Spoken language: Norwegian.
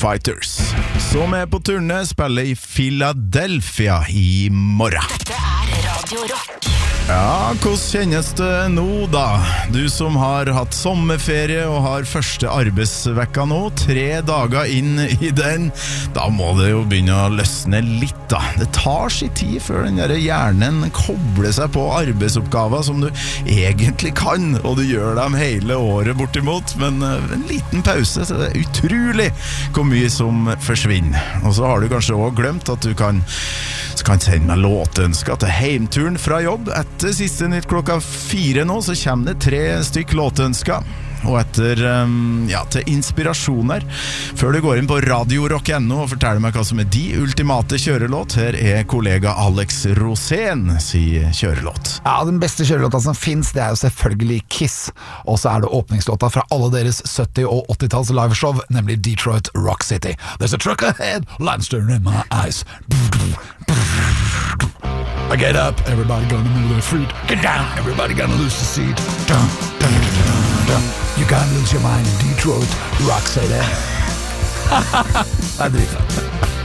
Fighters, som på turné, spiller i Philadelphia i morgen. Dette Radio Rock. Ja, hvordan kjennes det nå da? Du som har hatt sommerferie og har første arbeidsvekka nå, 3 dager inn i den, da må det jo begynne å løsne litt da. Det tar sin tid før den der hjernen kobler seg på arbeidsoppgaver som du egentlig kan, og du gjør dem hele året bortimot, men en liten pause, så det er utrolig hvor mye som forsvinner. Og så har du kanskje også glemt at du kan sende meg låtønsker til heimturen fra jobb. Etter siste nytt klokka 4 nå, så kommer det 3 stykk låtønsker. Og etter, til inspirasjon her, før du går inn på radiorock.no og forteller meg hva som er de ultimate kjørelåt, her kollega Alex Rosén sier kjørelåt. Ja, den beste kjørelåta som finnes, det jo selvfølgelig Kiss. Og så det åpningslåta fra alle deres 70- og 80-talls liveshow, nemlig Detroit Rock City. There's a truck ahead, limestone in my eyes. I get up, everybody gonna move their feet. Get down, everybody gonna lose the seat. Dun, dun, dun, dun, dun. You can't lose your mind in Detroit Rock City. Det dritbra.